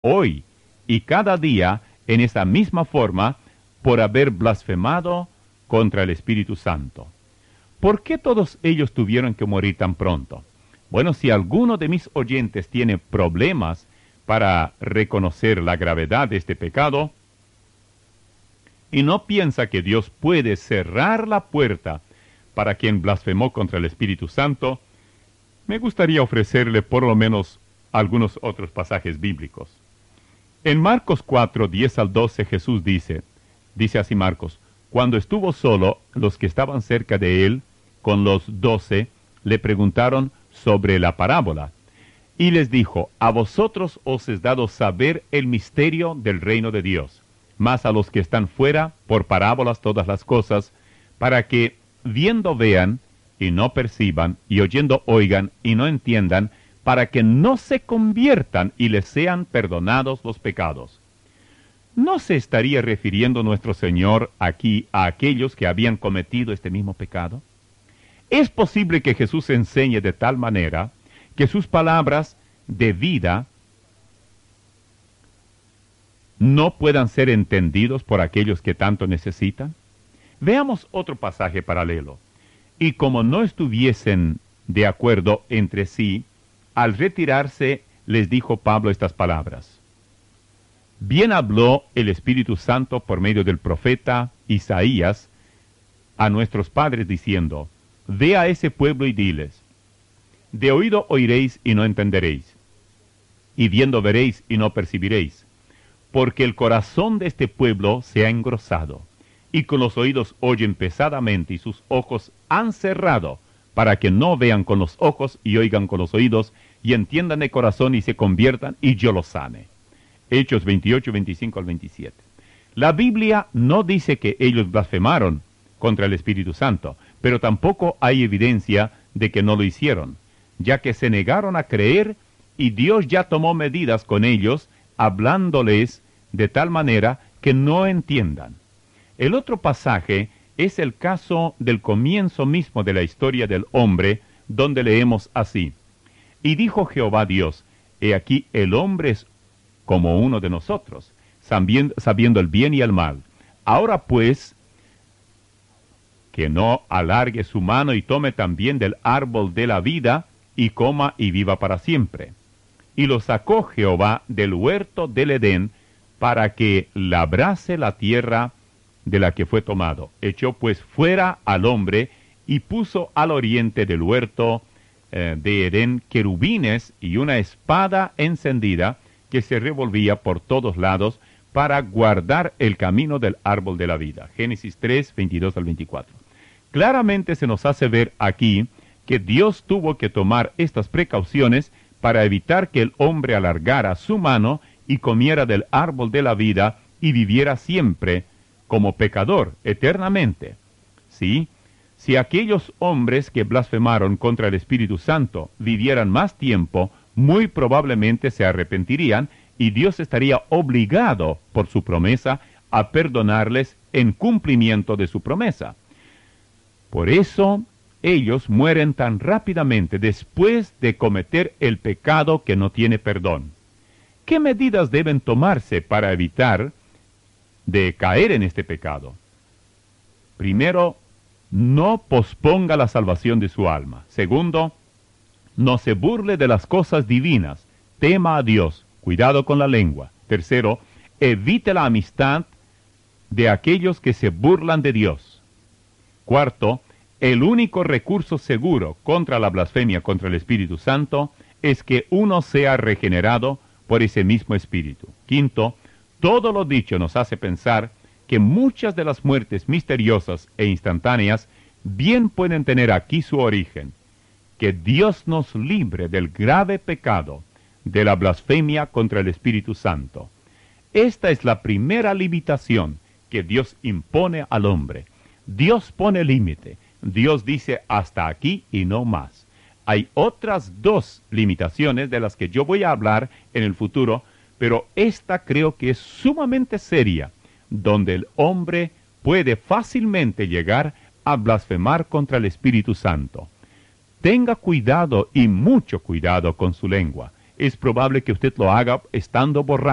hoy y cada día en esa misma forma por haber blasfemado contra el Espíritu Santo. ¿Por qué todos ellos tuvieron que morir tan pronto? Bueno, si alguno de mis oyentes tiene problemas para reconocer la gravedad de este pecado y no piensa que Dios puede cerrar la puerta para quien blasfemó contra el Espíritu Santo, me gustaría ofrecerle por lo menos algunos otros pasajes bíblicos. En Marcos 4, 10 al 12, Jesús dice así Marcos: cuando estuvo solo, los que estaban cerca de él, con los 12, le preguntaron sobre la parábola. Y les dijo: a vosotros os es dado saber el misterio del reino de Dios, mas a los que están fuera, por parábolas todas las cosas, para que viendo vean, y no perciban, y oyendo oigan, y no entiendan, para que no se conviertan y les sean perdonados los pecados. ¿No se estaría refiriendo nuestro Señor aquí a aquellos que habían cometido este mismo pecado? Es posible que Jesús enseñe de tal manera que sus palabras de vida no puedan ser entendidos por aquellos que tanto necesitan. Veamos otro pasaje paralelo. Y como no estuviesen de acuerdo entre sí, al retirarse les dijo Pablo estas palabras: bien habló el Espíritu Santo por medio del profeta Isaías a nuestros padres diciendo: ve a ese pueblo y diles, de oído oiréis y no entenderéis, y viendo veréis y no percibiréis, porque el corazón de este pueblo se ha engrosado, y con los oídos oyen pesadamente, y sus ojos han cerrado, para que no vean con los ojos y oigan con los oídos, y entiendan de corazón y se conviertan, y yo los sane. Hechos 28, 25 al 27. La Biblia no dice que ellos blasfemaron contra el Espíritu Santo, pero tampoco hay evidencia de que no lo hicieron, ya que se negaron a creer y Dios ya tomó medidas con ellos, hablándoles de tal manera que no entiendan. El otro pasaje es el caso del comienzo mismo de la historia del hombre, donde leemos así: y dijo Jehová Dios, he aquí el hombre es como uno de nosotros, sabiendo el bien y el mal. Ahora pues, que no alargue su mano y tome también del árbol de la vida, y coma y viva para siempre. Y lo sacó Jehová del huerto del Edén, para que labrase la tierra de la que fue tomado. Echó pues fuera al hombre, y puso al oriente del huerto de Edén querubines y una espada encendida, que se revolvía por todos lados, para guardar el camino del árbol de la vida. Génesis 3, 22 al 24. Claramente se nos hace ver aquí que Dios tuvo que tomar estas precauciones para evitar que el hombre alargara su mano y comiera del árbol de la vida y viviera siempre como pecador eternamente. ¿Sí? Si aquellos hombres que blasfemaron contra el Espíritu Santo vivieran más tiempo, muy probablemente se arrepentirían y Dios estaría obligado por su promesa a perdonarles en cumplimiento de su promesa. Por eso ellos mueren tan rápidamente después de cometer el pecado que no tiene perdón. ¿Qué medidas deben tomarse para evitar de caer en este pecado? Primero, no posponga la salvación de su alma. Segundo, no se burle de las cosas divinas. Tema a Dios. Cuidado con la lengua. Tercero, evite la amistad de aquellos que se burlan de Dios. Cuarto, el único recurso seguro contra la blasfemia contra el Espíritu Santo es que uno sea regenerado por ese mismo Espíritu. Quinto, todo lo dicho nos hace pensar que muchas de las muertes misteriosas e instantáneas bien pueden tener aquí su origen. Que Dios nos libre del grave pecado de la blasfemia contra el Espíritu Santo. Esta es la primera limitación que Dios impone al hombre. Dios pone límite. Dios dice hasta aquí y no más. Hay otras dos limitaciones de las que yo voy a hablar en el futuro, pero esta creo que es sumamente seria, donde el hombre puede fácilmente llegar a blasfemar contra el Espíritu Santo. Tenga cuidado y mucho cuidado con su lengua. Es probable que usted lo haga estando borracho.